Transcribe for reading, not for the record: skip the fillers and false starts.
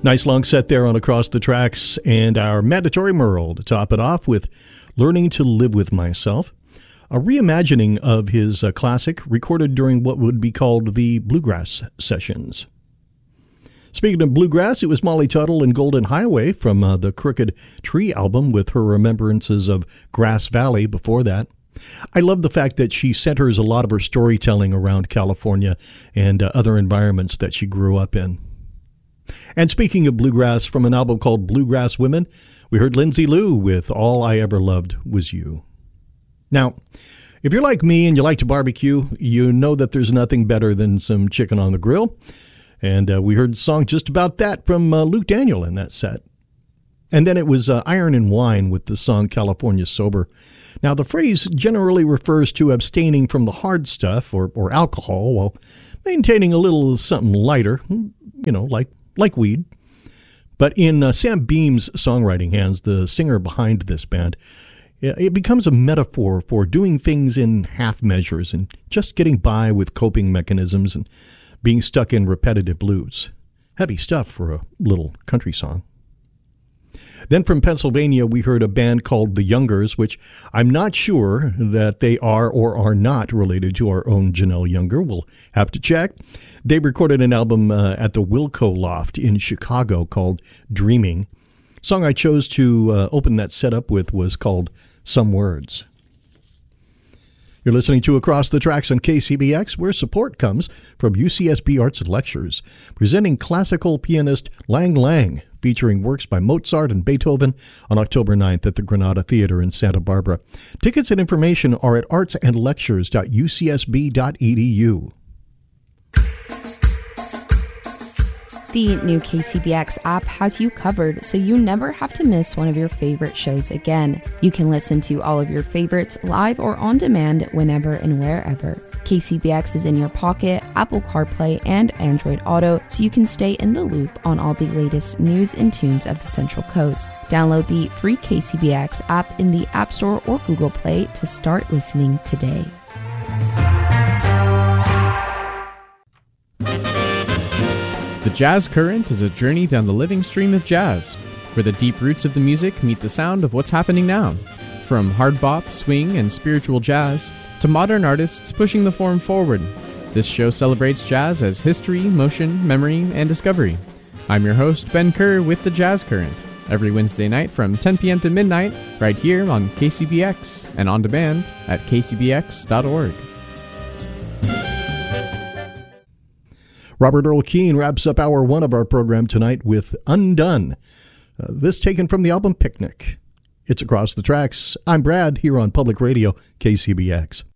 Nice long set there on Across the Tracks, and our mandatory Merle to top it off with Learning to Live With Myself, a reimagining of his classic recorded during what would be called the Bluegrass Sessions. Speaking of bluegrass, it was Molly Tuttle and Golden Highway from the Crooked Tree album with her remembrances of Grass Valley before that. I love the fact that she centers a lot of her storytelling around California and other environments that she grew up in. And speaking of bluegrass, from an album called Bluegrass Women, we heard Lindsay Lou with All I Ever Loved Was You. Now, if you're like me and you like to barbecue, you know that there's nothing better than some chicken on the grill. And we heard a song just about that from Luke Daniel in that set. And then it was Iron and Wine with the song California Sober. Now, the phrase generally refers to abstaining from the hard stuff or alcohol while maintaining a little something lighter, like weed. But in Sam Beam's songwriting hands, the singer behind this band, it becomes a metaphor for doing things in half measures and just getting by with coping mechanisms and being stuck in repetitive loops. Heavy stuff for a little country song. Then from Pennsylvania, we heard a band called The Youngers, which I'm not sure that they are or are not related to our own Janelle Younger. We'll have to check. They recorded an album at the Wilco Loft in Chicago called Dreaming. The song I chose to open that setup with was called Some Words. You're listening to Across the Tracks on KCBX, where support comes from UCSB Arts and Lectures, presenting classical pianist Lang Lang, featuring works by Mozart and Beethoven on October 9th at the Granada Theater in Santa Barbara. Tickets and information are at artsandlectures.ucsb.edu. The new KCBX app has you covered, so you never have to miss one of your favorite shows again. You can listen to all of your favorites live or on demand whenever and wherever. KCBX is in your pocket, Apple CarPlay, and Android Auto, so you can stay in the loop on all the latest news and tunes of the Central Coast. Download the free KCBX app in the App Store or Google Play to start listening today. The Jazz Current is a journey down the living stream of jazz, where the deep roots of the music meet the sound of what's happening now. From hard bop, swing, and spiritual jazz, to modern artists pushing the form forward, this show celebrates jazz as history, motion, memory, and discovery. I'm your host, Ben Kerr, with The Jazz Current, every Wednesday night from 10 p.m. to midnight, right here on KCBX, and on demand at kcbx.org. Robert Earl Keen wraps up hour one of our program tonight with Undone. This taken from the album Picnic. It's Across the Tracks. I'm Brad here on Public Radio, KCBX.